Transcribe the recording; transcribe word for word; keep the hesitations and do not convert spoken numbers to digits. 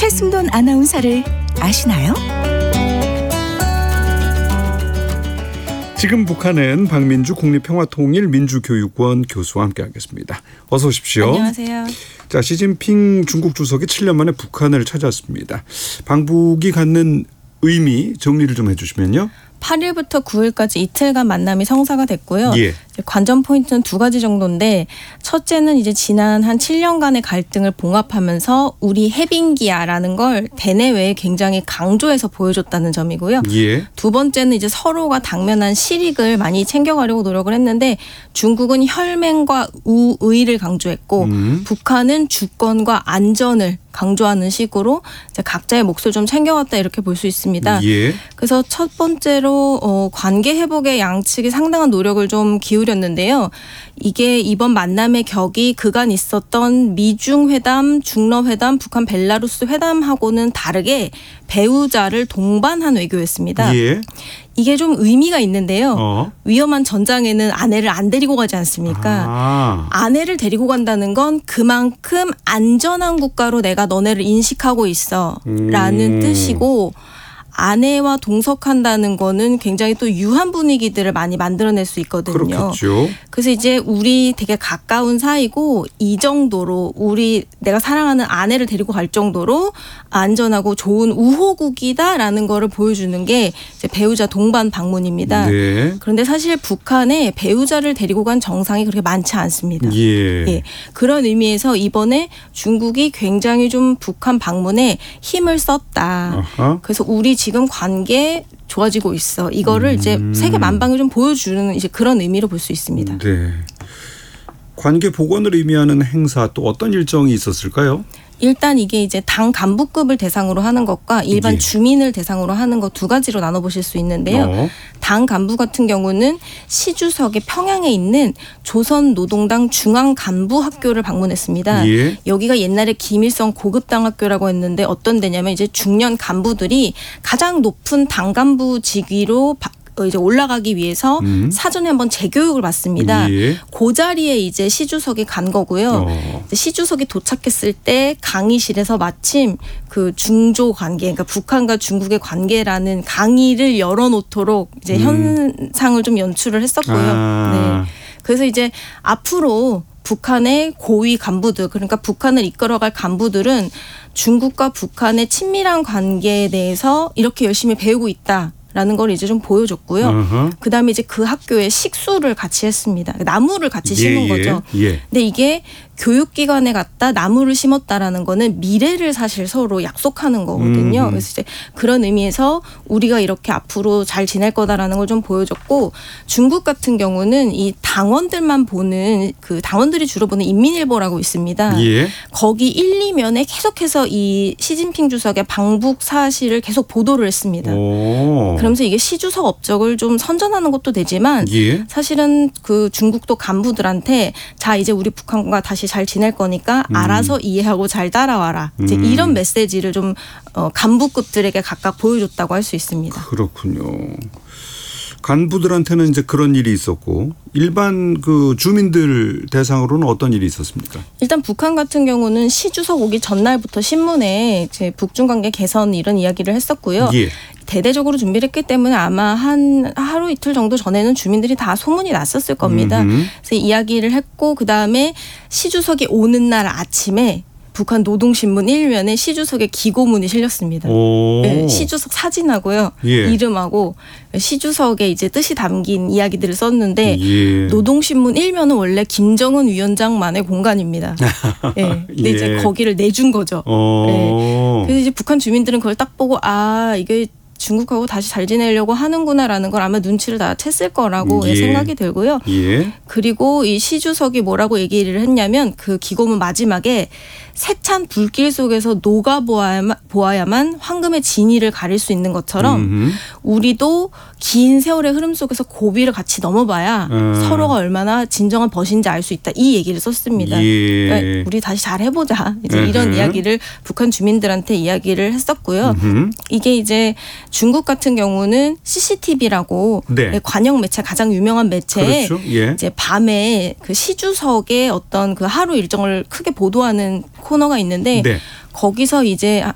최승돈 아나운서를 아시나요? 지금 북한은 박민주 국립평화통일민주교육원 교수와 함께하겠습니다. 어서 오십시오. 안녕하세요. 자, 시진핑 중국 주석이 칠 년 만에 북한을 찾았습니다. 방북이 갖는 의미 정리를 좀 해주시면요. 팔 일부터 구 일까지 이틀간 만남이 성사가 됐고요. 예. 관전 포인트는 두 가지 정도인데, 첫째는 이제 지난 한 칠 년간의 갈등을 봉합하면서 우리 해빙기야라는 걸 대내외에 굉장히 강조해서 보여줬다는 점이고요. 예. 두 번째는 이제 서로가 당면한 실익을 많이 챙겨가려고 노력을 했는데, 중국은 혈맹과 우의를 강조했고 음. 북한은 주권과 안전을 강조하는 식으로 이제 각자의 몫을 좀 챙겨왔다, 이렇게 볼 수 있습니다. 예. 그래서 첫 번째로 어, 관계 회복에 양측이 상당한 노력을 좀 기울였는데요. 이게 이번 만남의 격이 그간 있었던 미중 회담, 중러 회담, 북한 벨라루스 회담하고는 다르게 배우자를 동반한 외교였습니다. 예. 이게 좀 의미가 있는데요. 어. 위험한 전장에는 아내를 안 데리고 가지 않습니까? 아. 아내를 데리고 간다는 건 그만큼 안전한 국가로 내가 너네를 인식하고 있어 라는 음. 뜻이고, 아내와 동석한다는 거는 굉장히 또 유한 분위기들을 많이 만들어낼 수 있거든요. 그렇겠죠. 그래서 이제 우리 되게 가까운 사이고, 이 정도로 우리 내가 사랑하는 아내를 데리고 갈 정도로 안전하고 좋은 우호국이다라는 거를 보여주는 게 이제 배우자 동반 방문입니다. 네. 그런데 사실 북한에 배우자를 데리고 간 정상이 그렇게 많지 않습니다. 예. 예, 그런 의미에서 이번에 중국이 굉장히 좀 북한 방문에 힘을 썼다. 아하. 그래서 우리 지금 관계 좋아지고 있어. 이거를 음. 이제 세계 만방에 좀 보여주는 이제 그런 의미로 볼 수 있습니다. 네. 관계 복원을 의미하는 행사 또 어떤 일정이 있었을까요? 일단 이게 이제 당 간부급을 대상으로 하는 것과 일반 예. 주민을 대상으로 하는 것 두 가지로 나눠보실 수 있는데요. 어. 당 간부 같은 경우는 시 주석이 평양에 있는 조선노동당 중앙간부학교를 방문했습니다. 예. 여기가 옛날에 김일성 고급당학교라고 했는데, 어떤 데냐면 이제 중년 간부들이 가장 높은 당 간부 직위로 바, 이제 올라가기 위해서 음. 사전에 한번 재교육을 받습니다. 예. 그 자리에 이제 시 주석이 간 거고요. 어. 시 주석이 도착했을 때 강의실에서 마침 그 중조 관계, 그러니까 북한과 중국의 관계라는 강의를 열어놓도록 이제 음. 현상을 좀 연출을 했었고요. 아. 네. 그래서 이제 앞으로 북한의 고위 간부들, 그러니까 북한을 이끌어갈 간부들은 중국과 북한의 친밀한 관계에 대해서 이렇게 열심히 배우고 있다 라는 걸 이제 좀 보여줬고요. 어허. 그다음에 이제 그 학교에 식수를 같이 했습니다. 나무를 같이 심은 예, 거죠. 예. 근데 이게 교육기관에 갔다 나무를 심었다라는 거는 미래를 사실 서로 약속하는 거거든요. 음. 그래서 이제 그런 의미에서 우리가 이렇게 앞으로 잘 지낼 거다라는 걸 좀 보여줬고, 중국 같은 경우는 이 당원들만 보는, 그 당원들이 주로 보는 인민일보라고 있습니다. 예. 거기 일, 이면에 계속해서 이 시진핑 주석의 방북 사실을 계속 보도를 했습니다. 오. 그러면서 이게 시 주석 업적을 좀 선전하는 것도 되지만, 예. 사실은 그 중국도 간부들한테 자 이제 우리 북한과 다시 잘 지낼 거니까 음. 알아서 이해하고 잘 따라와라. 이제 음. 이런 메시지를 좀 어, 간부급들에게 각각 보여줬다고 할 수 있습니다. 그렇군요. 간부들한테는 이제 그런 일이 있었고, 일반 그 주민들 대상으로는 어떤 일이 있었습니까? 일단 북한 같은 경우는 시 주석 오기 전날부터 신문에 이제 북중 관계 개선 이런 이야기를 했었고요. 예. 대대적으로 준비를 했기 때문에 아마 한 하루 이틀 정도 전에는 주민들이 다 소문이 났었을 겁니다. 음흠. 그래서 이야기를 했고, 그다음에 시 주석이 오는 날 아침에 북한 노동신문 일 면에 시 주석의 기고문이 실렸습니다. 오. 네, 시 주석 사진하고요. 예. 이름하고 시 주석의 이제 뜻이 담긴 이야기들을 썼는데, 예. 노동신문 일 면은 원래 김정은 위원장만의 공간입니다. 네. 근데 예. 이제 거기를 내준 거죠. 어. 네. 그래서 이제 북한 주민들은 그걸 딱 보고, 아 이게 중국하고 다시 잘 지내려고 하는구나라는 걸 아마 눈치를 다 챘을 거라고 예. 생각이 들고요. 예. 그리고 이 시 주석이 뭐라고 얘기를 했냐면, 그 기고문 마지막에 세찬 불길 속에서 녹아보아야만 보아야만 황금의 진위를 가릴 수 있는 것처럼 음흠. 우리도 긴 세월의 흐름 속에서 고비를 같이 넘어봐야 음. 서로가 얼마나 진정한 벗인지 알 수 있다. 이 얘기를 썼습니다. 예. 그러니까 우리 다시 잘 해보자. 이제 이런 음흠. 이야기를 북한 주민들한테 이야기를 했었고요. 음흠. 이게 이제 중국 같은 경우는 씨씨티비라고 네. 관영 매체, 가장 유명한 매체에 그렇죠. 예. 이제 밤에 그 시주석의 어떤 그 하루 일정을 크게 보도하는 코너가 있는데 네. 거기서 이제